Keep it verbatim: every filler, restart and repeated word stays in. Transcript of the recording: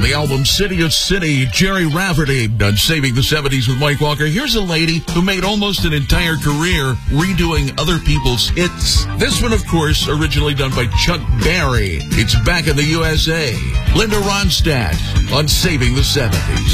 From the album City of City, Jerry Rafferty on Saving the seventies with Mike Walker. Here's a lady who made almost an entire career redoing other people's hits. This one, of course, originally done by Chuck Berry. It's Back in the U S A. Linda Ronstadt on Saving the seventies.